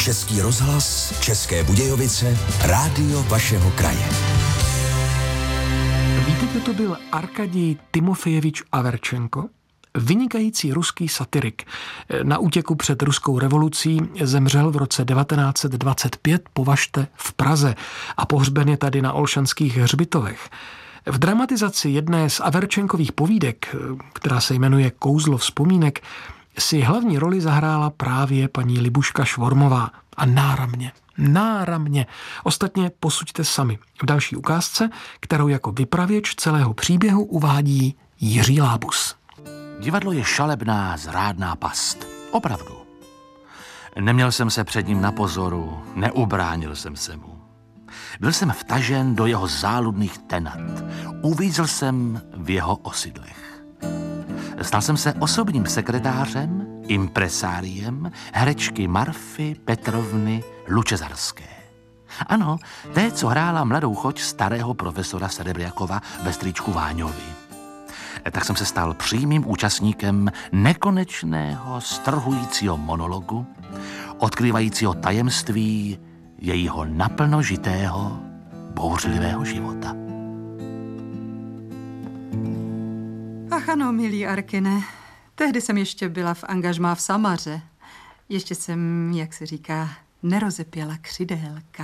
Český rozhlas, České Budějovice, rádio vašeho kraje. Víte, kdo to byl Arkadij Timofejevič Averčenko? Vynikající ruský satirik. Na útěku před ruskou revolucí zemřel v roce 1925, považte, v Praze a pohřben je tady na Olšanských hřbitovech. V dramatizaci jedné z Averčenkových povídek, která se jmenuje Kouzlo vzpomínek, si hlavní roli zahrála právě paní Libuška Švormová. A náramně. Ostatně posuďte sami. V další ukázce, kterou jako vypravěč celého příběhu uvádí Jiří Lábus. Divadlo je šalebná, zrádná past. Opravdu. Neměl jsem se před ním na pozoru, neubránil jsem se mu. Byl jsem vtažen do jeho záludných tenat. Uvízl jsem v jeho osidlech. Stal jsem se osobním sekretářem, impresáriem herečky Marfy Petrovny Lučezarské. Ano, té, co hrála mladou choť starého profesora Serebriakova ve Strýčku Váňovi. Tak jsem se stal přímým účastníkem nekonečného, strhujícího monologu, odkrývajícího tajemství jejího naplno žitého, bouřlivého života. Ach ano, milý Arkine, tehdy jsem ještě byla v angažmá v Samaře. Ještě jsem, jak se říká, nerozepěla křidélka.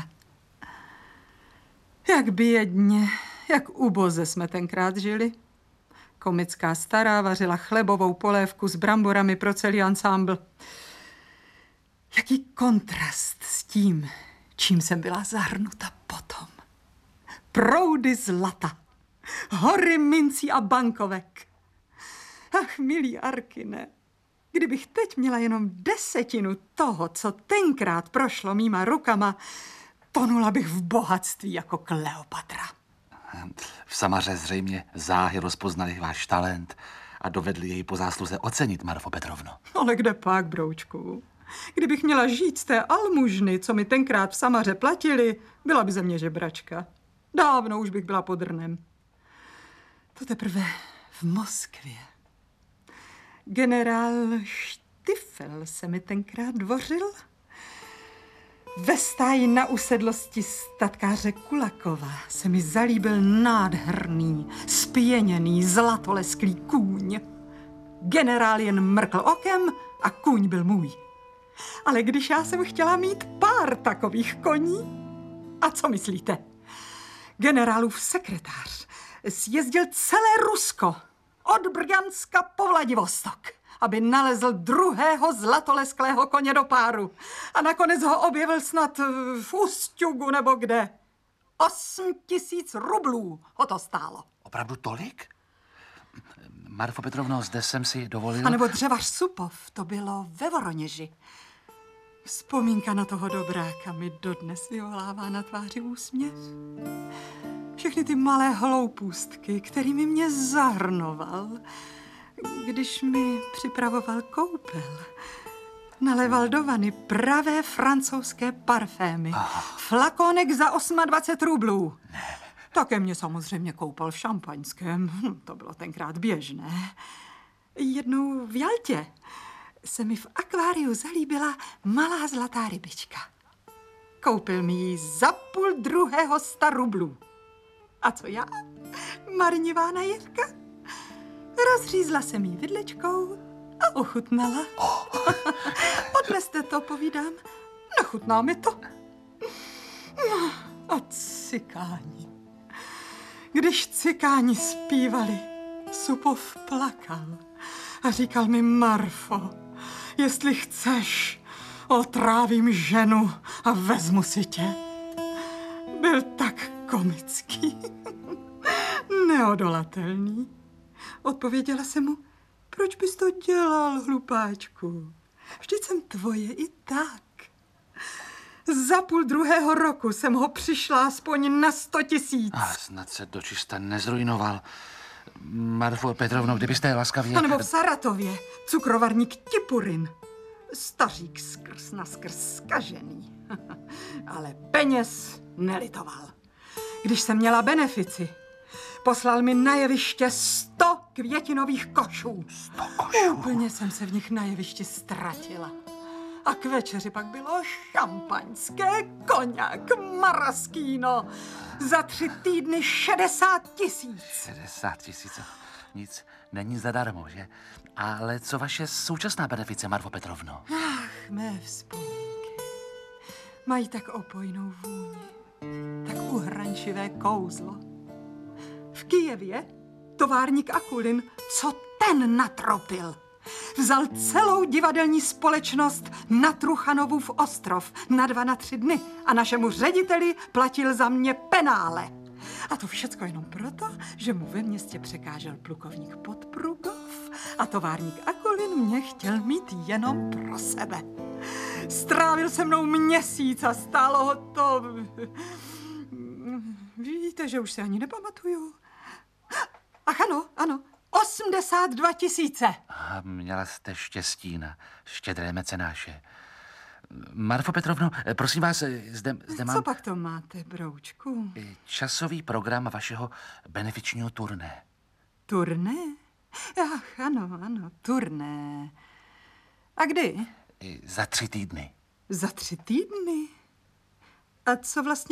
Jak bědně, jak uboze jsme tenkrát žili. Komická stará vařila chlebovou polévku s bramborami pro celý ansámbl. Jaký kontrast s tím, čím jsem byla zahrnuta potom. Proudy zlata, hory mincí a bankovek. Ach, milý Arkine, kdybych teď měla jenom 10 toho, co tenkrát prošlo mýma rukama, tonula bych v bohatství jako Kleopatra. V Samaře zřejmě záhy rozpoznali váš talent a dovedli jej po zásluze ocenit, Marfo Petrovno. Ale kde pak, broučku? Kdybych měla žít z té almužny, co mi tenkrát v Samaře platili, byla by ze mě žebračka. Dávno už bych byla pod rnem. To teprve v Moskvě. Generál Štifel se mi tenkrát dvořil. Ve stáji na usedlosti statkáře Kulakova se mi zalíbil nádherný, spěněný, zlatolesklý kůň. Generál jen mrkl okem a kůň byl můj. Ale když já jsem chtěla mít pár takových koní, a co myslíte? Generálův sekretář sjezdil celé Rusko, od Brjanska po Vladivostok, aby nalezl druhého zlatolesklého koně do páru. A nakonec ho objevil snad v Usťugu nebo kde. 8 000 rublů ho to stálo. Opravdu tolik? Marfo Petrovno, zde jsem si dovolil... A nebo dřevař Supov, to bylo ve Voroněži. Vzpomínka na toho dobráka mi dodnes vyvolává na tváři úsměv. Všechny ty malé hloupůstky, kterými mě zahrnoval, když mi připravoval koupel. Naléval do vany pravé francouzské parfémy. Flakonek za 28 rublů. Ne. Také mě samozřejmě koupal v šampaňském. To bylo tenkrát běžné. Jednou v Jaltě se mi v akváriu zalíbila malá zlatá rybička. Koupil mi ji za 1,5 rublů. A co já? Marnivá naivka? Rozřízla jsem jí vidličkou a ochutnala. Odneste to, povídám. Nechutná mi to. A cikáni. Když cikáni zpívali, Supov plakal a říkal mi: Marfo, jestli chceš, otrávím ženu a vezmu si tě. Byl tak komický, neodolatelný. Odpověděla jsem mu: proč bys to dělal, hlupáčku? Vždyť jsem tvoje i tak. Za 1,5 roku jsem ho přišla aspoň na 100 000. A snad se dočista nezrujnoval. Marfo Petrovno, kdybyste laskavě... A nebo v Saratově, cukrovarník Tipurin. Stařík skrz naskrz zkažený. Ale peněz nelitoval. Když jsem měla benefici, poslal mi na jeviště 100 květinových košů. 100 košů? Úplně jsem se v nich na jevišti ztratila. A k večeři pak bylo šampaňské, koněk, maraskýno. Za 3 týdny 60 000. 60 000. Nic není zadarmo, že? Ale co vaše současná benefice, Marvo Petrovno? Ach, mé vzpomínky. Mají tak opojnou vůni, tak uhrančivé kouzlo. V Kyjevě továrník Akulin, co ten natropil? Vzal celou divadelní společnost na Truchanovův ostrov na 2 na 3 dny a našemu řediteli platil za mě penále. A to všecko jenom proto, že mu ve městě překážel plukovník Podprugov a továrník Akulin mě chtěl mít jenom pro sebe. Strávil se mnou měsíc a stálo ho to... Víte, že už se ani nepamatuju. Ach ano, 82 000. A měla jste štěstí na štědré mecenáše. Marfo Petrovno, prosím vás, zde mám... Co pak to máte, broučku? Časový program vašeho benefičního turné. Turné? Ach, ano, turné. A kdy? Za 3 týdny. Za 3 týdny? A co vlastně